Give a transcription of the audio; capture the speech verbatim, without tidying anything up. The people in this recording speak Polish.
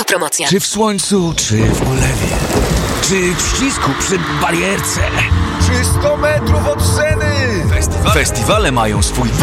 Promocja. Czy w słońcu, czy w ulewie, czy w ścisku przy barierce. Czy sto metrów od sceny? Festiwale mają swój